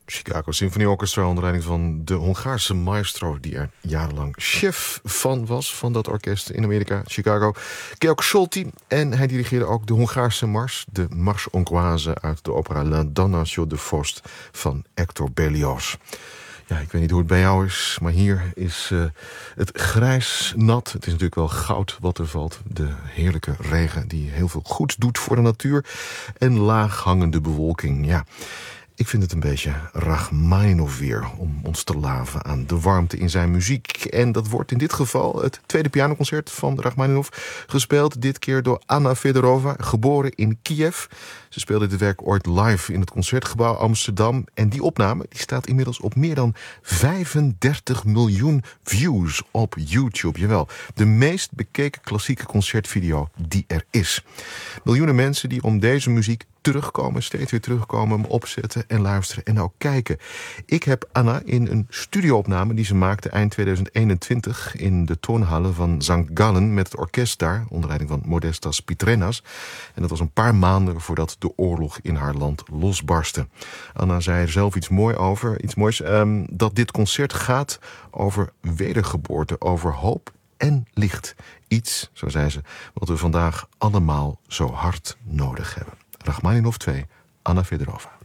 Chicago Symphony Orchestra onder leiding van de Hongaarse maestro... die er jarenlang chef van was, van dat orkest in Amerika, Chicago. Georg Solti. En hij dirigeerde ook de Hongaarse mars, de Marche Hongroise... uit de opera La Damnation de Faust van Hector Berlioz. Ja, ik weet niet hoe het bij jou is, maar hier is het grijs nat. Het is natuurlijk wel goud wat er valt. De heerlijke regen die heel veel goeds doet voor de natuur. En laaghangende bewolking, ja... Ik vind het een beetje Rachmaninov weer om ons te laven aan de warmte in zijn muziek. En dat wordt in dit geval het tweede pianoconcert van Rachmaninov, gespeeld dit keer door Anna Fedorova, geboren in Kiev. Ze speelde dit werk ooit live in het Concertgebouw Amsterdam. En die opname die staat inmiddels op meer dan 35 miljoen views op YouTube. Jawel, de meest bekeken klassieke concertvideo die er is. Miljoenen mensen die om deze muziek terugkomen, steeds weer terugkomen, hem opzetten en luisteren en ook kijken. Ik heb Anna in een studioopname die ze maakte eind 2021 in de toonhalle van St. Gallen met het orkest daar, onder leiding van Modestas Pitrenas. En dat was een paar maanden voordat de oorlog in haar land losbarstte. Anna zei er zelf iets moois, dat dit concert gaat over wedergeboorte, over hoop en licht. Iets, zo zei ze, wat we vandaag allemaal zo hard nodig hebben. Rachmaninov 2, Anna Fedorova.